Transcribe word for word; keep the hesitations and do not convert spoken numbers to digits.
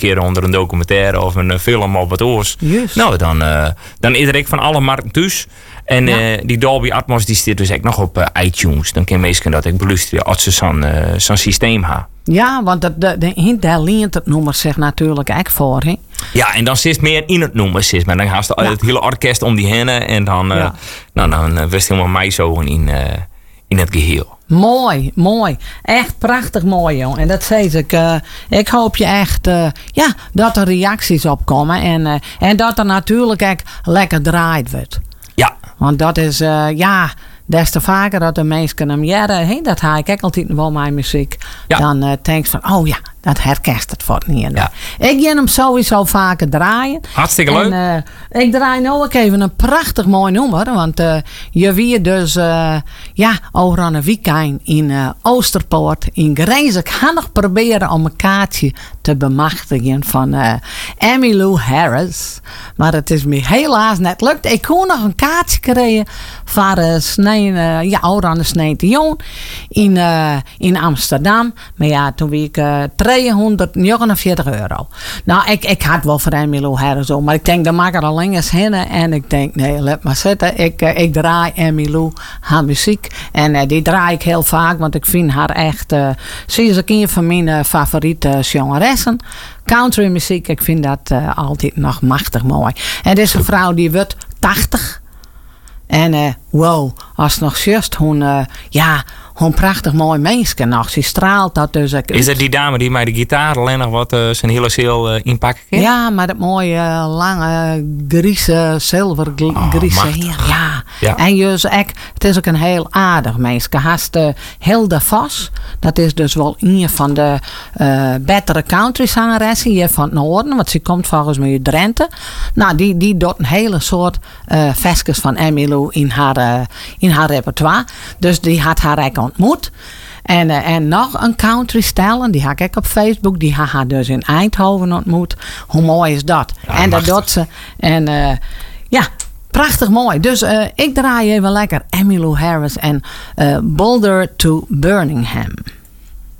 keer onder een documentaire of een uh, film of wat oors. Juist. Nou, dan, uh, dan is er ik van alle markten thuis. En ja. uh, die Dolby Atmos die zit dus ook nog op uh, iTunes. Dan kan mensen dat ik beluisteren als ze zo'n uh, zo'n systeem hebben. Ja, want de, de, de, daar leent het nummer zich natuurlijk ook voor. Hè? Ja, en dan zit meer in het nummer. Zit, maar dan gaat ja. het hele orkest om die heen. En dan, uh, ja. nou, dan uh, wist helemaal mij zo in, uh, in het geheel. Mooi, mooi. Echt prachtig mooi, jong. En dat zei ik. Uh, ik hoop je echt uh, ja, dat er reacties op komen. En, uh, en dat er natuurlijk echt lekker draaid wordt. Ja. Want dat is, uh, ja, des te vaker dat de mensen hem jaren, hey, dat haal ik ook altijd wel mijn muziek. Ja. Dan uh, denk je van, oh ja, dat herkent het voor niet. Ja. Ik ga hem sowieso vaker draaien. Hartstikke leuk. En, uh, ik draai nu ook even een prachtig mooi nummer. Want uh, je weer dus uh, ja, over een weekend in uh, Oosterpoort in Grijs. Ik ga nog proberen om een kaartje te bemachtigen van uh, Emmylou Harris. Maar het is me helaas net lukt. Ik kon nog een kaartje krijgen voor uh, snee, uh, ja, Oranje Sneetion in, uh, in Amsterdam. Maar ja, toen was ik uh, tweehonderdnegenenveertig euro. Nou, ik, ik had wel voor Emmylou Harris om, maar ik denk, dan maak ik er alleen eens heen. En ik denk, nee, laat maar zitten. Ik, uh, ik draai Emmylou haar muziek. En uh, die draai ik heel vaak, want ik vind haar echt, uh, ze is ook een van mijn uh, favoriete zangeressen. Country muziek, ik vind dat uh, altijd nog machtig mooi. En dit is een vrouw die wordt tachtig. En uh, wow, als nog juist hun, uh, ja, hun prachtig mooi meisje nog. Ze straalt dat dus. Ik, is dat die dame die met de gitaar alleen nog wat uh, zijn hele ziel uh, inpakken kan? Ja, maar dat mooie uh, lange grieze, zilvergrieze oh, heer. Ja. ja. En dus ek, het is ook een heel aardig meisje. Haast uh, Hilda Vos. Dat is dus wel een van de uh, betere country zangeressen hier van het noorden. Want ze komt volgens mij uit Drenthe. Nou, die, die doet een hele soort uh, versjes van Emmylou in haar, uh, in haar repertoire. Dus die had haar eigenlijk ontmoet. En, uh, en nog een country stijl, en die had ik op Facebook. Die had haar dus in Eindhoven ontmoet. Hoe mooi is dat? Ja, en dat doet ze. En uh, ja, prachtig mooi. Dus uh, ik draai even lekker Emmylou Harris en uh, Boulder to Birmingham.